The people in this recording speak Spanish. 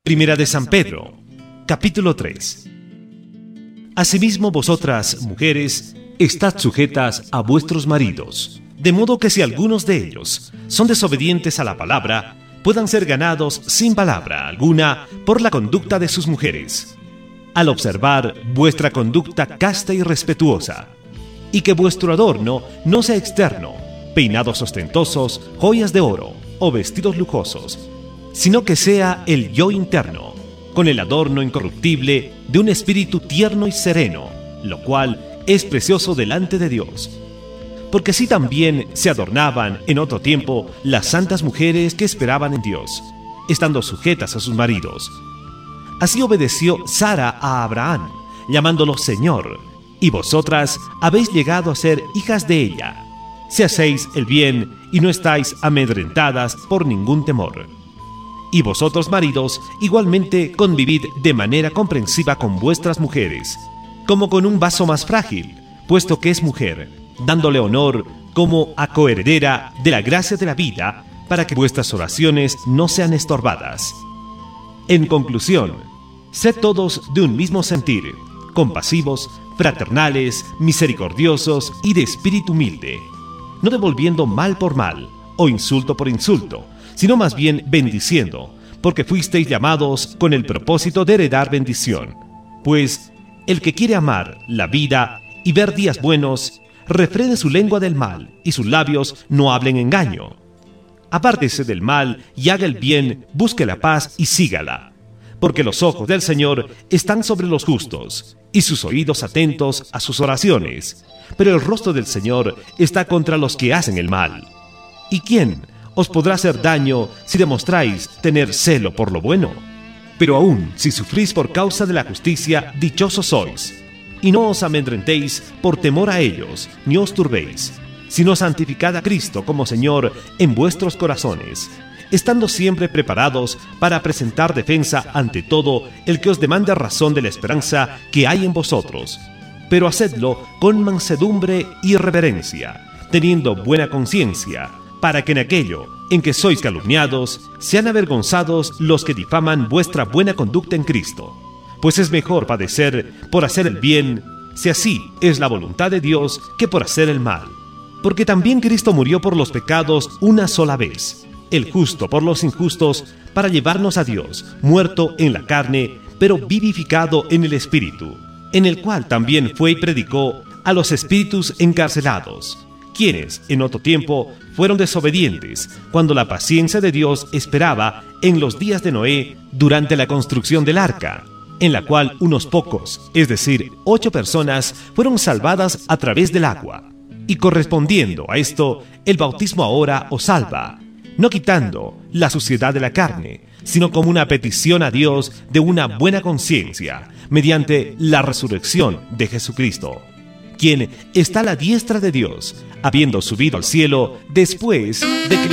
Primera de San Pedro, capítulo 3. Asimismo vosotras, mujeres, estad sujetas a vuestros maridos, de modo que si algunos de ellos son desobedientes a la palabra, puedan ser ganados sin palabra alguna por la conducta de sus mujeres, al observar vuestra conducta casta y respetuosa, y que vuestro adorno no sea externo, peinados ostentosos, joyas de oro o vestidos lujosos, sino que sea el yo interno, con el adorno incorruptible de un espíritu tierno y sereno, lo cual es precioso delante de Dios. Porque así también se adornaban en otro tiempo las santas mujeres que esperaban en Dios, estando sujetas a sus maridos. Así obedeció Sara a Abraham, llamándolo Señor, y vosotras habéis llegado a ser hijas de ella, si hacéis el bien y no estáis amedrentadas por ningún temor. Y vosotros, maridos, igualmente convivid de manera comprensiva con vuestras mujeres, como con un vaso más frágil, puesto que es mujer, dándole honor como a coheredera de la gracia de la vida, para que vuestras oraciones no sean estorbadas. En conclusión, sed todos de un mismo sentir, compasivos, fraternales, misericordiosos y de espíritu humilde, no devolviendo mal por mal o insulto por insulto, sino más bien bendiciendo, porque fuisteis llamados con el propósito de heredar bendición. Pues el que quiere amar la vida y ver días buenos, refrene su lengua del mal y sus labios no hablen engaño. Apártese del mal y haga el bien, busque la paz y sígala. Porque los ojos del Señor están sobre los justos y sus oídos atentos a sus oraciones, pero el rostro del Señor está contra los que hacen el mal. ¿Y quién os podrá hacer daño si demostráis tener celo por lo bueno? Pero aún si sufrís por causa de la justicia, dichosos sois. Y no os amedrentéis por temor a ellos, ni os turbéis, sino santificad a Cristo como Señor en vuestros corazones, estando siempre preparados para presentar defensa ante todo el que os demande razón de la esperanza que hay en vosotros. Pero hacedlo con mansedumbre y reverencia, teniendo buena conciencia, para que en aquello en que sois calumniados sean avergonzados los que difaman vuestra buena conducta en Cristo. Pues es mejor padecer por hacer el bien, si así es la voluntad de Dios, que por hacer el mal. Porque también Cristo murió por los pecados una sola vez, el justo por los injustos, para llevarnos a Dios, muerto en la carne, pero vivificado en el Espíritu, en el cual también fue y predicó a los espíritus encarcelados, quienes en otro tiempo fueron desobedientes, cuando la paciencia de Dios esperaba en los días de Noé durante la construcción del arca, en la cual unos pocos, es decir, 8 personas, fueron salvadas a través del agua. Y correspondiendo a esto, el bautismo ahora os salva, no quitando la suciedad de la carne, sino como una petición a Dios de una buena conciencia, mediante la resurrección de Jesucristo, quien está a la diestra de Dios, habiendo subido al cielo después de que